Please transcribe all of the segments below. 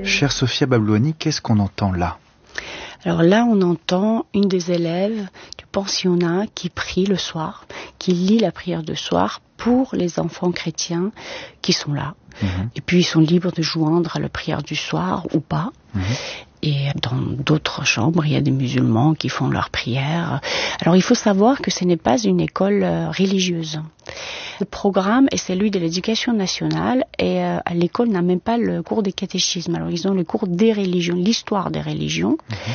Chère Sophia Bablouani, qu'est-ce qu'on entend là ? Alors là, on entend une des élèves du pensionnat qui prie le soir, qui lit la prière de soir pour les enfants chrétiens qui sont là. Et puis ils sont libres de joindre à la prière du soir ou pas. Et dans d'autres chambres, il y a des musulmans qui font leur prière. Alors il faut savoir que ce n'est pas une école religieuse. Le programme est celui de l'éducation nationale et l'école n'a même pas le cours de catéchisme. Alors ils ont le cours des religions, l'histoire des religions.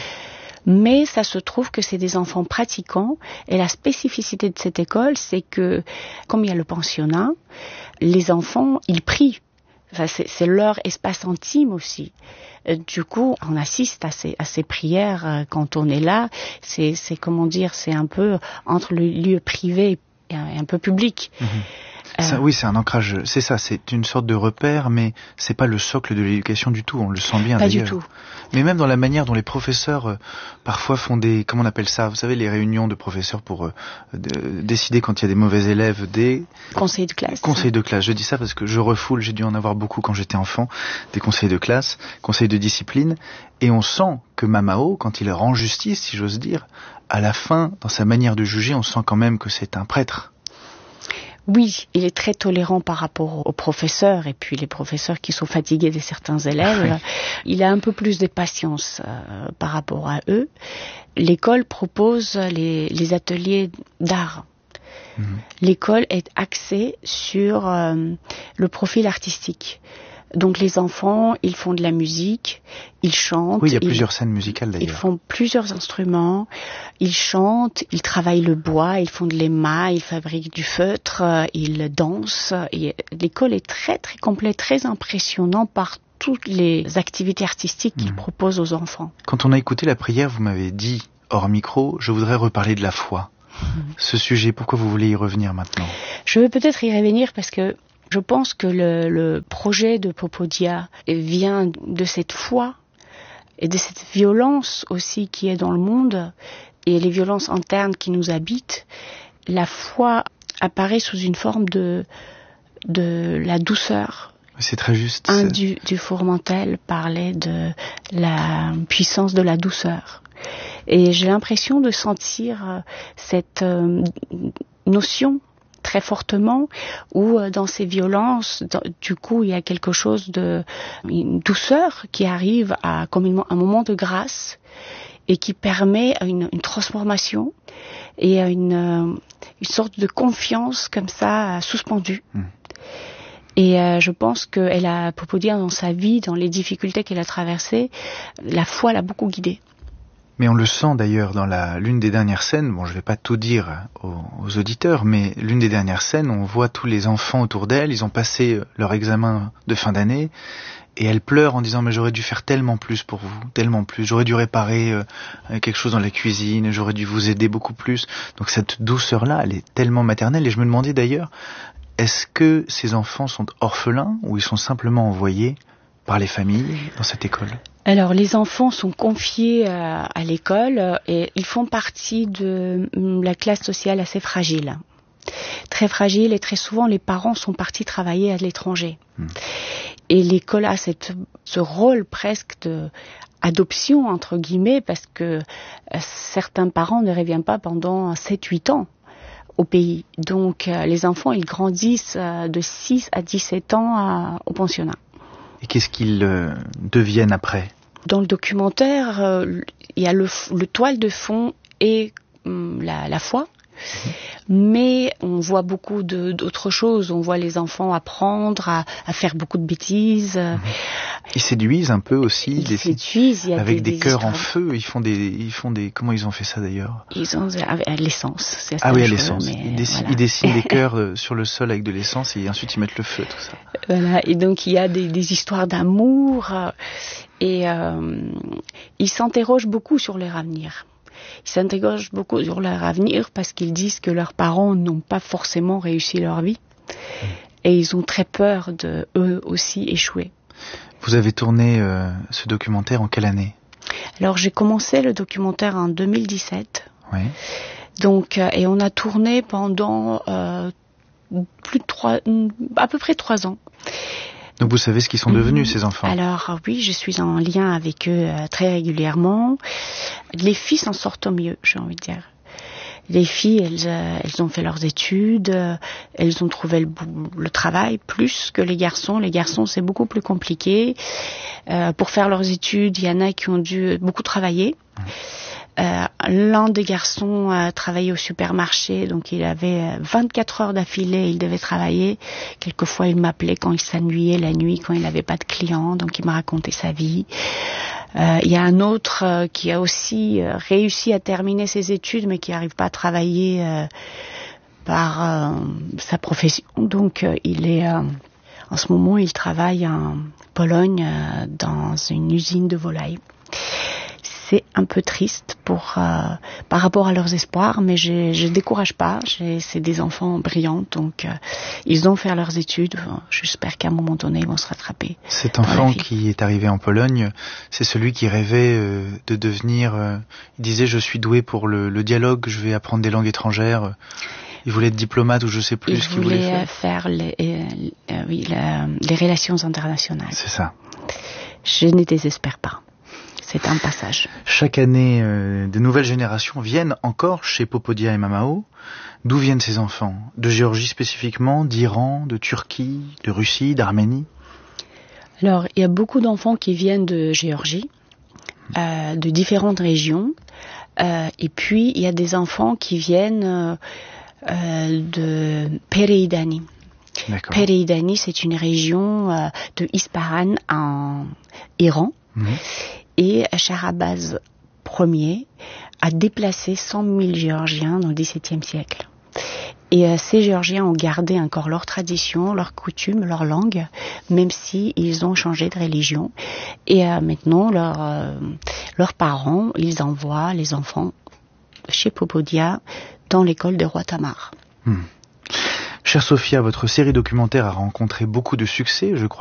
Mais ça se trouve que c'est des enfants pratiquants et la spécificité de cette école, c'est que comme il y a le pensionnat, les enfants, ils prient. Enfin, c'est leur espace intime aussi. Du coup, on assiste à ces prières quand on est là. C'est comment dire, c'est un peu entre le lieu privé et un peu public. Oui, c'est un ancrage, c'est ça, c'est une sorte de repère, mais c'est pas le socle de l'éducation du tout, on le sent bien pas d'ailleurs. Du tout. Mais même dans la manière dont les professeurs parfois font des, comment on appelle ça, vous savez, les réunions de professeurs pour décider quand il y a des mauvais élèves, des... Conseils de classe. Conseils de classe, je dis ça parce que je refoule, j'ai dû en avoir beaucoup quand j'étais enfant, des conseils de classe, conseils de discipline, et on sent que Mamao, quand il rend justice, si j'ose dire, à la fin, dans sa manière de juger, on sent quand même que c'est un prêtre. Oui, il est très tolérant par rapport aux professeurs et puis les professeurs qui sont fatigués de certains élèves. Il a un peu plus de patience par rapport à eux. L'école propose les ateliers d'art. L'école est axée sur le profil artistique. Donc les enfants, ils font de la musique, ils chantent. Oui, il y a plusieurs scènes musicales d'ailleurs. Ils font plusieurs instruments, ils chantent, ils travaillent le bois, ils font de l'émail, ils fabriquent du feutre, ils dansent. Et l'école est très très complète, très impressionnante par toutes les activités artistiques qu'ils proposent aux enfants. Quand on a écouté la prière, vous m'avez dit, hors micro, je voudrais reparler de la foi. Ce sujet, pourquoi vous voulez y revenir maintenant ? Je veux peut-être y revenir parce que je pense que le projet de Popodia vient de cette foi et de cette violence aussi qui est dans le monde et les violences internes qui nous habitent. La foi apparaît sous une forme de la douceur. C'est très juste. Du Fourmentel parlait de la puissance de la douceur. Et j'ai l'impression de sentir cette notion très fortement, où dans ces violences, du coup, il y a quelque chose une douceur qui arrive comme un moment de grâce et qui permet une transformation et une sorte de confiance comme ça suspendue. Et je pense qu'elle a, Popodia, dans sa vie, dans les difficultés qu'elle a traversées, la foi l'a beaucoup guidée. Mais on le sent d'ailleurs dans l'une des dernières scènes, bon je vais pas tout dire aux auditeurs, mais l'une des dernières scènes, on voit tous les enfants autour d'elle, ils ont passé leur examen de fin d'année, et elle pleure en disant mais j'aurais dû faire tellement plus pour vous, tellement plus, j'aurais dû réparer quelque chose dans la cuisine, j'aurais dû vous aider beaucoup plus. Donc cette douceur-là, elle est tellement maternelle, et je me demandais d'ailleurs, est-ce que ces enfants sont orphelins, ou ils sont simplement envoyés par les familles dans cette école ? Alors, les enfants sont confiés à l'école et ils font partie de la classe sociale assez fragile. Très fragile, et très souvent les parents sont partis travailler à l'étranger. Et l'école a ce rôle presque d'adoption, entre guillemets, parce que certains parents ne reviennent pas pendant 7-8 ans au pays. Donc, les enfants, ils grandissent de 6 à 17 ans au pensionnat. Et qu'est-ce qu'ils deviennent après ? Dans le documentaire, il y a le toile de fond et la foi. Mais on voit beaucoup d'autres choses. On voit les enfants apprendre à faire beaucoup de bêtises. Ils séduisent un peu aussi. Ils séduisent. Avec des cœurs en feu. Ils font des. Comment ils ont fait ça d'ailleurs ? Ils ont à l'essence. Ah oui, à l'essence. Ils dessinent des cœurs sur le sol avec de l'essence et ensuite ils mettent le feu, tout ça. Voilà. Et donc il y a des histoires d'amour et ils s'interrogent beaucoup sur leur avenir. Ils s'interrogent beaucoup sur leur avenir parce qu'ils disent que leurs parents n'ont pas forcément réussi leur vie et ils ont très peur de eux aussi échouer. Vous avez tourné ce documentaire en quelle année ? Alors j'ai commencé le documentaire en 2017. Oui. Donc et on a tourné pendant à peu près 3 ans. Donc vous savez ce qu'ils sont devenus, ces enfants? Alors oui, je suis en lien avec eux très régulièrement. Les filles s'en sortent au mieux, j'ai envie de dire. Les filles, elles ont fait leurs études, elles ont trouvé le travail plus que les garçons. Les garçons, c'est beaucoup plus compliqué. Pour faire leurs études, il y en a qui ont dû beaucoup travailler. L'un des garçons travaillait au supermarché, donc il avait 24 heures d'affilée, il devait travailler. Quelquefois, il m'appelait quand il s'ennuyait la nuit, quand il n'avait pas de clients, donc il m'a raconté sa vie. Il y a un autre qui a aussi réussi à terminer ses études, mais qui n'arrive pas à travailler par sa profession. Donc, en ce moment, il travaille en Pologne dans une usine de volailles. C'est un peu triste par rapport à leurs espoirs, mais je décourage pas. C'est des enfants brillants, donc ils ont fait leurs études. J'espère qu'à un moment donné, ils vont se rattraper. Cet enfant qui est arrivé en Pologne, c'est celui qui rêvait de devenir... il disait, je suis doué pour le dialogue, je vais apprendre des langues étrangères. Il voulait être diplomate ou je sais plus ce qu'il voulait faire. Les relations internationales. C'est ça. Je ne désespère pas. C'est un passage. Chaque année, de nouvelles générations viennent encore chez Popodia et Mamao. D'où viennent ces enfants? De Géorgie spécifiquement, d'Iran, de Turquie, de Russie, d'Arménie? Alors, il y a beaucoup d'enfants qui viennent de Géorgie, de différentes régions. Et puis, il y a des enfants qui viennent de Pereidani. D'accord. Pereidani, c'est une région de Ispahan en Iran. Et Shahrbaz Ier a déplacé 100 000 Géorgiens dans le XVIIe siècle. Et ces Géorgiens ont gardé encore leurs traditions, leurs coutumes, leur langue, même si ils ont changé de religion. Et maintenant, leurs parents, ils envoient les enfants chez Popodia dans l'école des rois Tamar. Chère Sophia, votre série documentaire a rencontré beaucoup de succès, je crois.